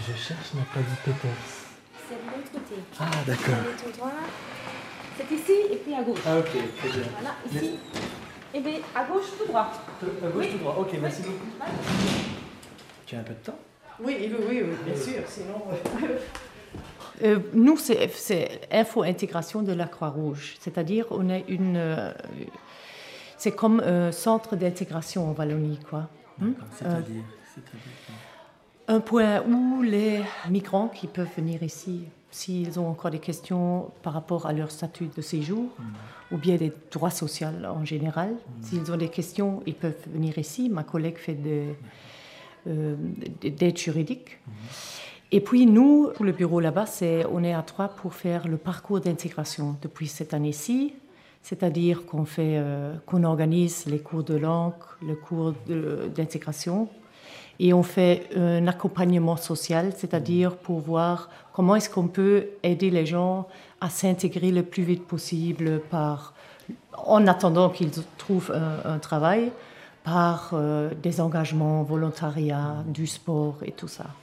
je cherche n'a pas dit Peters. C'est de l'autre côté. Ah, d'accord. Vous allez tout droit. C'est ici et puis à gauche. Ah, ok, très bien. Voilà, ici. Et bien à gauche, tout droit. À gauche, tout droit. Ok, merci beaucoup. Tu as un peu de temps? Oui, bien sûr. Sinon, Nous, c'est Info-Intégration de la Croix-Rouge. C'est-à-dire, on est c'est comme un centre d'intégration en Wallonie, quoi. C'est-à-dire Un point où les migrants qui peuvent venir ici, s'ils ont encore des questions par rapport à leur statut de séjour, ou bien des droits sociaux en général, s'ils ont des questions, ils peuvent venir ici. Ma collègue fait d'aide juridique. Et puis nous, pour le bureau là-bas, on est à 3 pour faire le parcours d'intégration depuis cette année-ci. C'est-à-dire qu'on organise les cours de langue, le cours d'intégration, et on fait un accompagnement social, c'est-à-dire pour voir comment est-ce qu'on peut aider les gens à s'intégrer le plus vite possible en attendant qu'ils trouvent un travail, par des engagements, volontariat, du sport et tout ça.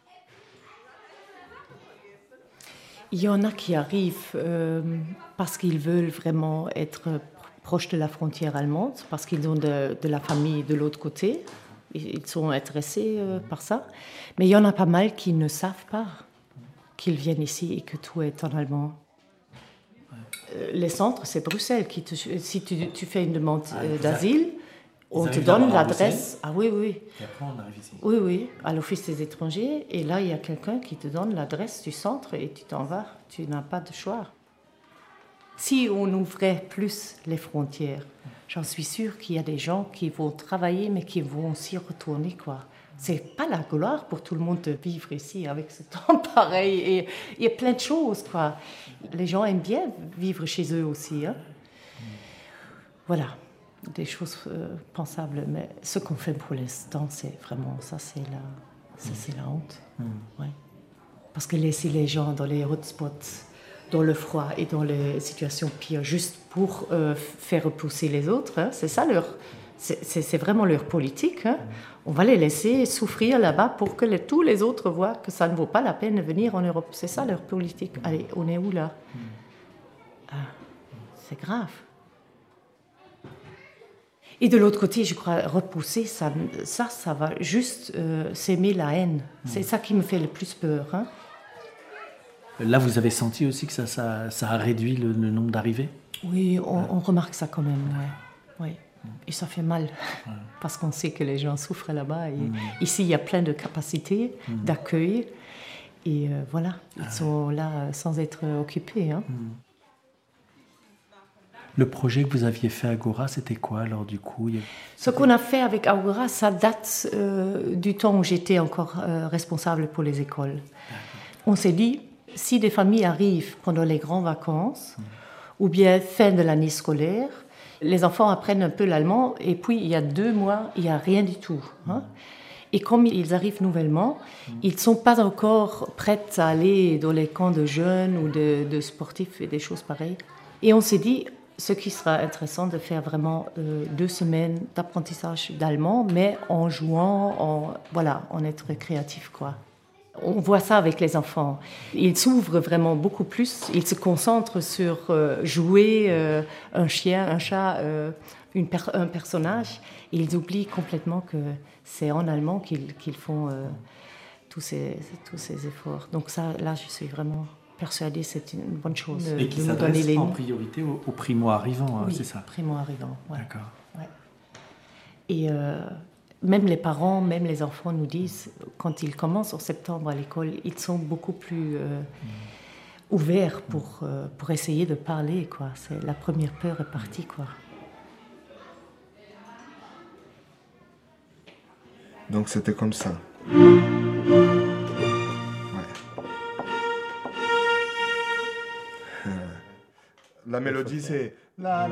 Il y en a qui arrivent parce qu'ils veulent vraiment être proches de la frontière allemande, parce qu'ils ont de la famille de l'autre côté. Ils sont intéressés par ça. Mais il y en a pas mal qui ne savent pas qu'ils viennent ici et que tout est en allemand. Les centres, c'est Bruxelles. Si tu fais une demande d'asile, on te donne l'adresse. Ah oui. Et après, on arrive ici. Oui, à l'Office des étrangers. Et là, il y a quelqu'un qui te donne l'adresse du centre et tu t'en vas. Tu n'as pas de choix. Si on ouvrait plus les frontières, j'en suis sûre qu'il y a des gens qui vont travailler, mais qui vont aussi retourner, quoi. C'est pas la gloire pour tout le monde de vivre ici avec ce temps pareil. Et il y a plein de choses, quoi. Les gens aiment bien vivre chez eux aussi, hein. Voilà. Des choses pensables, mais ce qu'on fait pour l'instant, c'est vraiment ça, c'est la honte. Ouais. Parce que laisser les gens dans les hotspots, dans le froid et dans les situations pires, juste pour faire repousser les autres, hein, c'est ça c'est vraiment leur politique. Hein. On va les laisser souffrir là-bas pour que tous les autres voient que ça ne vaut pas la peine de venir en Europe. C'est ça leur politique. Allez, on est où là? C'est grave. Et de l'autre côté, je crois, repousser, ça va juste s'aimer la haine. C'est ça qui me fait le plus peur. Hein. Là, vous avez senti aussi que ça a réduit le nombre d'arrivées? Oui, on remarque ça quand même, ouais. Et ça fait mal, parce qu'on sait que les gens souffrent là-bas. Et ici, il y a plein de capacités d'accueil. Et voilà, ils sont là sans être occupés. Hein. Le projet que vous aviez fait à Agora, c'était quoi alors du coup? Ce qu'on a fait avec Agora, ça date du temps où j'étais encore responsable pour les écoles. On s'est dit, si des familles arrivent pendant les grandes vacances, ou bien fin de l'année scolaire, les enfants apprennent un peu l'allemand, et puis il y a 2 mois, il n'y a rien du tout. Hein. Et comme ils arrivent nouvellement, ils ne sont pas encore prêts à aller dans les camps de jeunes ou de sportifs et des choses pareilles. Et on s'est dit, ce qui sera intéressant de faire vraiment 2 semaines d'apprentissage d'allemand, mais en jouant, en être créatif, quoi. On voit ça avec les enfants. Ils s'ouvrent vraiment beaucoup plus. Ils se concentrent sur jouer un chien, un chat, un personnage. Et ils oublient complètement que c'est en allemand qu'ils font tous ces efforts. Donc ça, là, je suis vraiment persuadée, c'est une bonne chose. Et qui s'adresse en priorité aux primo-arrivants, oui, c'est ça? Primo-arrivants, ouais. D'accord. Ouais. Et même les parents, même les enfants nous disent, quand ils commencent en septembre à l'école, ils sont beaucoup plus ouverts pour essayer de parler, quoi. C'est, la première peur est partie, quoi. Donc c'était comme ça. La mélodie, c'est...